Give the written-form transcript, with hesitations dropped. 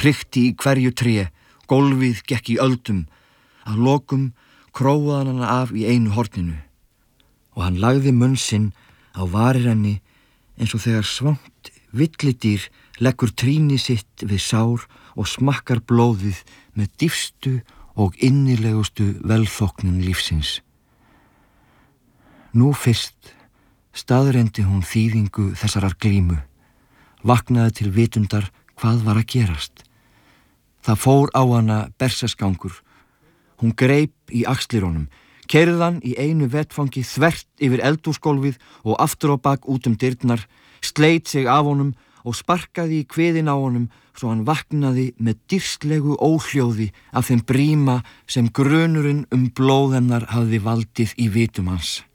hrikti í hverju tré, gólfið gekk í öldum. Að lokum króaði hann af í einu horninu og hann lagði munn sinn á varir henni eins og þegar svangt villidýr leggur tríni sitt við sár og smakkar blóðið með dýpstu og innilegustu velþóknun lífsins. Nú fyrst staðreindi hún þýðingu þessarar glímu, vaknaði til vitundar hvað var að gerast. Það fór á hana berserksgangur. Hún greip í axlir honum, keyrði hann í einu vetfangi þvert yfir eldhúsgólfið og aftur á bak út dyrnar, sleit sig af honum og sparkaði í kviðinn á honum svo hann vaknaði með dýrslegu óhljóði af þeim bríma sem grunurinn blóð hennar hafði valdið í vitum hans.